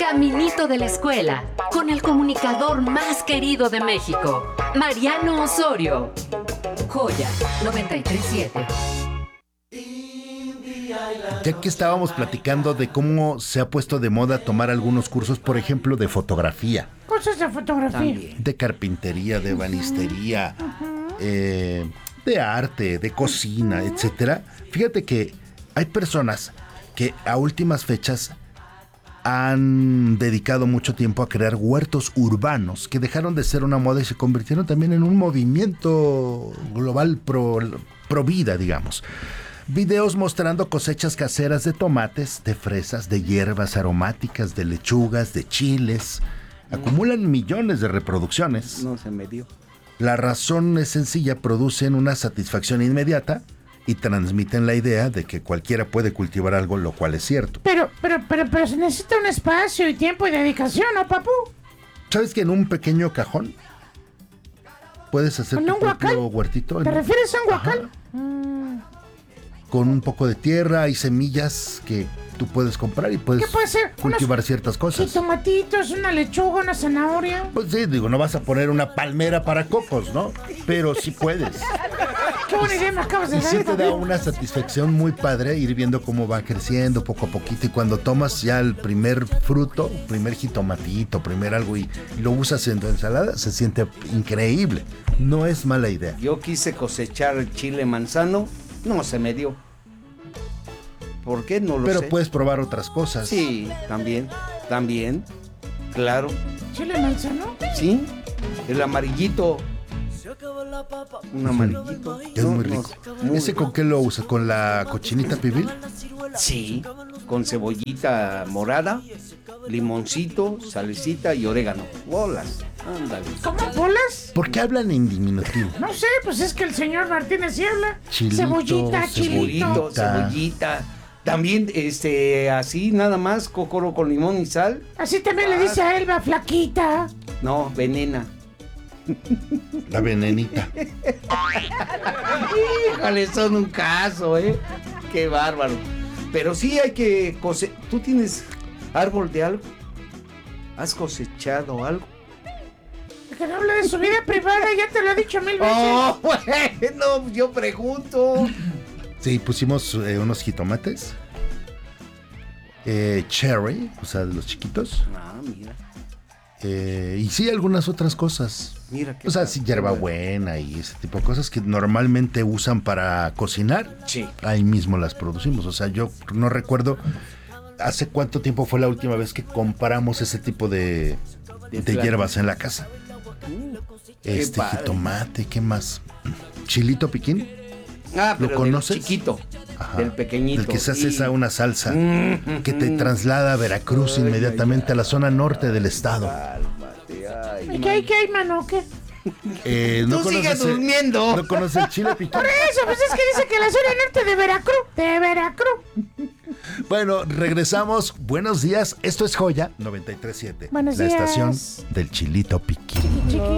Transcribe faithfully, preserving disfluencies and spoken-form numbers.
Caminito de la escuela, con el comunicador más querido de México, Mariano Osorio. Joya noventa y tres siete. Ya que estábamos platicando de cómo se ha puesto de moda tomar algunos cursos, por ejemplo, de fotografía. Cursos de fotografía. También. De carpintería, de ebanistería, uh-huh. eh, de arte, de cocina, etcétera. Fíjate que hay personas que a últimas fechas han dedicado mucho tiempo a crear huertos urbanos que dejaron de ser una moda y se convirtieron también en un movimiento global pro, pro vida, digamos. Videos mostrando cosechas caseras de tomates, de fresas, de hierbas aromáticas, de lechugas, de chiles. Acumulan millones de reproducciones. No se me dio. La razón es sencilla, producen una satisfacción inmediata y transmiten la idea de que cualquiera puede cultivar algo, lo cual es cierto. Pero, pero, pero, pero se necesita un espacio y tiempo y dedicación, ¿no, papu? ¿Sabes que en un pequeño cajón puedes hacer tu propio huertito? ¿Te refieres a un guacal? Mm. Con un poco de tierra y semillas que tú puedes comprar y puedes ¿Qué puede ser? cultivar Unos ciertas cosas. Tomatitos, una lechuga, una zanahoria. Pues sí, digo, no vas a poner una palmera para cocos, ¿no? Pero sí puedes. Qué buena idea me acabas de Y dar. sí te da una satisfacción muy padre ir viendo cómo va creciendo poco a poquito, y cuando tomas ya el primer fruto, primer jitomatito, primer algo y lo usas en tu ensalada, se siente increíble. No es mala idea. Yo quise cosechar chile manzano, no se me dio. ¿Por qué? No lo Pero sé. Pero puedes probar otras cosas. Sí, también, también, claro. ¿Chile manzano? Sí, el amarillito. Un amarillito. Es muy rico. No, muy ¿Ese rico. Con qué lo usa? ¿Con la cochinita pibil? Sí, con cebollita morada, limoncito, salecita y orégano. Bolas, ándale. ¿Cómo bolas? ¿Por qué hablan en diminutivo? No sé, pues es que el señor Martínez sí habla. Chilito, cebollita, chilito. Cebollita. También, este, así nada más, cocoro con limón y sal. Así también ah. le dice a Elba, flaquita. No, venena. La venenita. Híjole, son un caso, ¿eh? Qué bárbaro. Pero sí hay que cosechar. ¿Tú tienes árbol de algo? ¿Has cosechado algo? Que no hable de su vida privada, ya te lo he dicho mil veces. Oh, bueno, yo pregunto. Sí, pusimos eh, unos jitomates. Eh, cherry, o sea, de los chiquitos. Ah, mira. Eh, y sí, algunas otras cosas. Mira qué. O sea, sí, hierbabuena y ese tipo de cosas que normalmente usan para cocinar. Sí. Ahí mismo las producimos. O sea, yo no recuerdo hace cuánto tiempo fue la última vez que compramos ese tipo de, de, de hierbas en la casa. Uh, este jitomate, ¿qué más? Chilito piquín. Ah, ¿lo pero conoces? Del chiquito, ajá, del pequeñito. Del que se hace y... esa una salsa mm-hmm. que te traslada a Veracruz ay, inmediatamente ay, a la zona norte del estado. Cálmate, ay, ¿Y qué hay, qué hay, mano? ¿Qué? Eh, ¿no Tú sigues durmiendo. ¿No conoces el chile piquín? Por eso, pues es que dice que la zona norte de Veracruz, de Veracruz. Bueno, regresamos. Buenos días. Esto es Joya noventa y tres siete. Buenos la días. estación del chilito piquín. Chiqui, chiqui.